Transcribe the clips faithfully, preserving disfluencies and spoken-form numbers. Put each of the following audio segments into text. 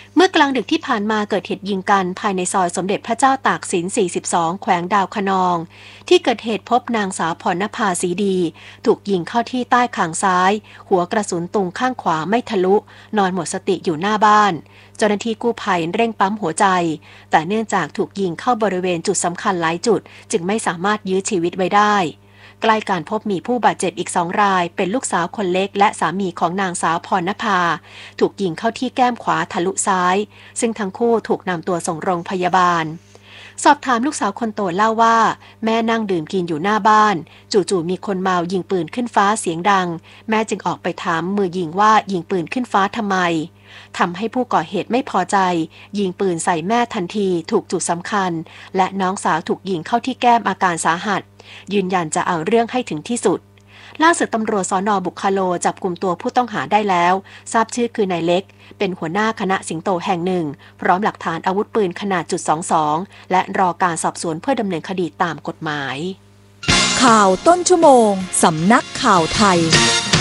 เมื่อกลางดึกที่ผ่านมาเกิดเหตุยิงกันภายในซอยสมเด็จพระเจ้าตากสิน สี่สิบสอง แขวงดาวคะนองที่เกิดเหตุพบนางสาวพรณภาสีดีถูกยิงเข้าที่ใต้คางซ้ายหัวกระสุนตรงข้างขวาไม่ทะลุนอนหมดสติอยู่หน้าบ้านเจ้าหน้าที่กู้ภัยเร่งปั๊มหัวใจแต่เนื่องจากถูกยิงเข้าบริเวณจุดสำคัญหลายจุดจึงไม่สามารถยื้อชีวิตไว้ได้ใกล้การพบมีผู้บาดเจ็บอีกสองรายเป็นลูกสาวคนเล็กและสามีของนางสาวพรณภาถูกยิงเข้าที่แก้มขวาทะลุซ้ายซึ่งทั้งคู่ถูกนำตัวส่งโรงพยาบาลสอบถามลูกสาวคนโตเล่าว่าแม่นั่งดื่มกินอยู่หน้าบ้านจู่ๆมีคนเมายิงปืนขึ้นฟ้าเสียงดังแม่จึงออกไปถามมือยิงว่ายิงปืนขึ้นฟ้าทำไมทำให้ผู้ก่อเหตุไม่พอใจยิงปืนใส่แม่ทันทีถูกจุดสำคัญและน้องสาวถูกยิงเข้าที่แก้มอาการสาหัสยืนยันจะเอาเรื่องให้ถึงที่สุดล่าสุดตำรวจสน.บุคโลจับกุมตัวผู้ต้องหาได้แล้วทราบชื่อคือนายเล็กเป็นหัวหน้าคณะสิงโตแห่งหนึ่งพร้อมหลักฐานอาวุธปืนขนาดจุดสองสองและรอการสอบสวนเพื่อดำเนินคดีตามกฎหมายข่าวต้นชั่วโมงสำนักข่าวไทย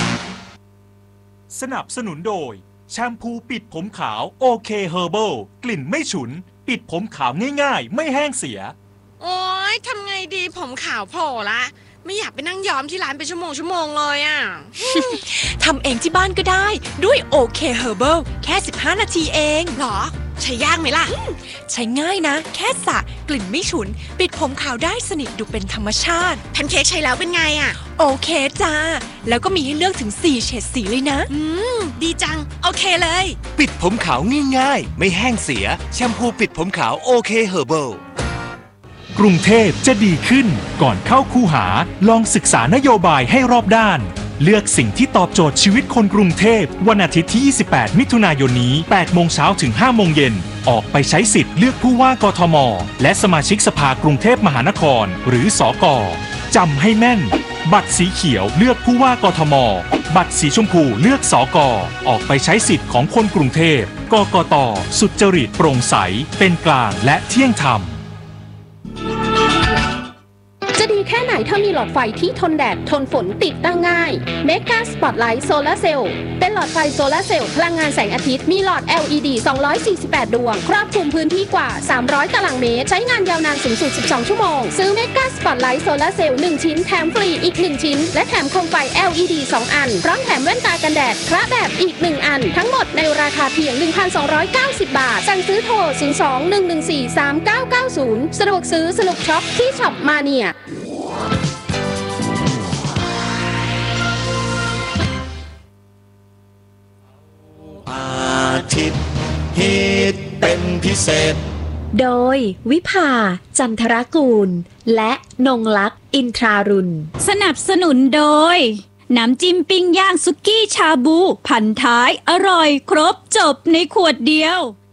สนับสนุนโดยแชมพูปิดผมขาวโอเคเฮอร์เบิลกลิ่นไม่ฉุนปิดผมขาวง่ายๆไม่แห้งเสียโอ๊ยทำไงดีผมขาวโผล่ละไม่อยากไปนั่งย้อมที่ร้านเป็นชั่วโมงชั่วโมงเลยอ่ะทำเองที่บ้านก็ได้ด้วยโอเคเฮอร์เบิลแค่สิบห้านาทีเองหรอใช้ยากไหมล่ะใช้ง่ายนะแค่สระกลิ่นไม่ฉุนปิดผมขาวได้สนิทดูเป็นธรรมชาติแพนเค้กใช้แล้วเป็นไงอ่ะโอเคจ้าแล้วก็มีให้เลือกถึงสี่เฉดสีเลยนะอืมดีจังโอเคเลยปิดผมขาวง่ายๆไม่แห้งเสียแชมพูปิดผมขาวโอเคเฮอร์เบิลกรุงเทพจะดีขึ้นก่อนเข้าคูหาลองศึกษานโยบายให้รอบด้านเลือกสิ่งที่ตอบโจทย์ชีวิตคนกรุงเทพวันอาทิตย์ที่ยี่สิบแปดมิถุนายนนี้แปดโมงเช้าถึงห้าโมงเย็นออกไปใช้สิทธิ์เลือกผู้ว่ากทมและสมาชิกสภากรุงเทพมหานครหรือสก.จำให้แม่นบัตรสีเขียวเลือกผู้ว่ากทมบัตรสีชมพูเลือกสก.ออกไปใช้สิทธิ์ของคนกรุงเทพกกต.สุจริตโปร่งใสเป็นกลางและเที่ยงธรรมจะดีแค่ไหนถ้ามีหลอดไฟที่ทนแดดทนฝนติดตั้งง่าย Mega Spotlight Solar Cell เป็นหลอดไฟโซลาร์เซลล์พลังงานแสงอาทิตย์มีหลอด แอล อี ดี สองร้อยสี่สิบแปดดวงครอบคลุมพื้นที่กว่าสามร้อยตารางเมตรใช้งานยาวนานสูงสุดสิบสองชั่วโมงซื้อ Mega Spotlight Solar Cell หนึ่งชิ้นแถมฟรีอีกหนึ่งชิ้นและแถมโคมไฟ แอล อี ดี สองอันพร้อมแถมแว่นตากันแดดพระแบบอีกหนึ่งอันทั้งหมดในราคาเพียง หนึ่งพันสองร้อยเก้าสิบ บาทสั่งซื้อโทรศูนย์ สอง หนึ่ง หนึ่ง สี่ สาม เก้า เก้า ศูนย์สะดวกซื้อสนุกช็อปที่ช็อปมาเนียอาทิตย์ฮิตเป็นพิเศษโดยวิภาจันทรกูลและนงลักษณ์อินทรารุณสนับสนุนโดยน้ำจิ้มปิ้งย่างสุกี้ชาบูพันท้ายอร่อยครบจบในขวดเดียว